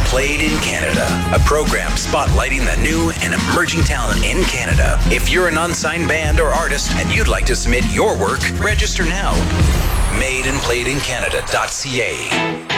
Played in Canada, a program spotlighting the new and emerging talent in Canada. If you're an unsigned band or artist and you'd like to submit your work, register now. Madeincanadancanada.ca.